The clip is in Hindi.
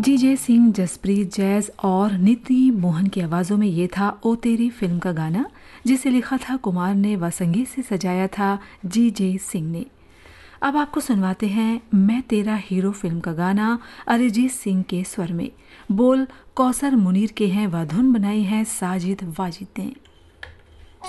जी जय सिंह, जसप्रीत जैज और नीति मोहन की आवाज़ों में ये था ओ तेरी फिल्म का गाना, जिसे लिखा था कुमार ने व संगीत से सजाया था जी जय सिंह ने। अब आपको सुनवाते हैं मैं तेरा हीरो फिल्म का गाना अरिजीत सिंह के स्वर में। बोल कौसर मुनीर के हैं व धुन बनाई है साजिद वाजिद ने।